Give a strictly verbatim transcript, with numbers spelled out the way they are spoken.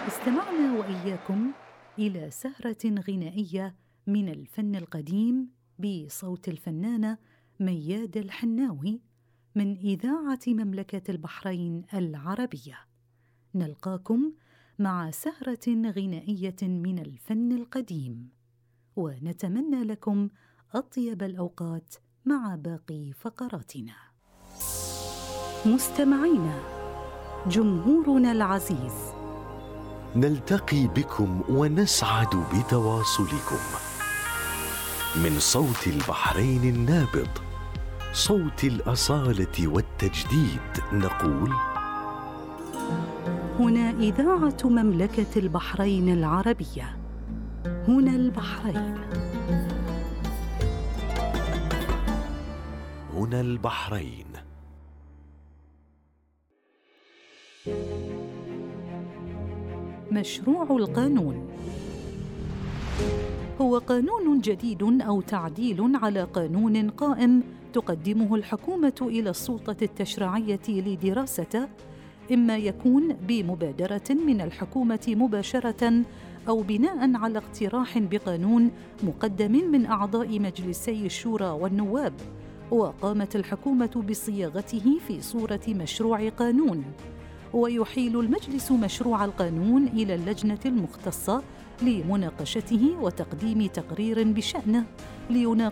استمعنا وإياكم إلى سهرة غنائية من الفن القديم بصوت الفنانة مياد الحناوي من إذاعة مملكة البحرين العربية. نلقاكم مع سهرة غنائية من الفن القديم، ونتمنى لكم أطيب الأوقات مع باقي فقراتنا. مستمعينا، جمهورنا العزيز، نلتقي بكم ونسعد بتواصلكم من صوت البحرين النابض، صوت الأصالة والتجديد، نقول: هنا إذاعة مملكة البحرين العربية، هنا البحرين، هنا البحرين. مشروع القانون هو قانون جديد أو تعديل على قانون قائم تقدمه الحكومة إلى السلطة التشريعية لدراسته، إما يكون بمبادرة من الحكومة مباشرة أو بناء على اقتراح بقانون مقدم من أعضاء مجلسي الشورى والنواب، وقامت الحكومة بصياغته في صورة مشروع قانون، ويحيل المجلس مشروع القانون إلى اللجنة المختصة لمناقشته وتقديم تقرير بشأنه ليناقش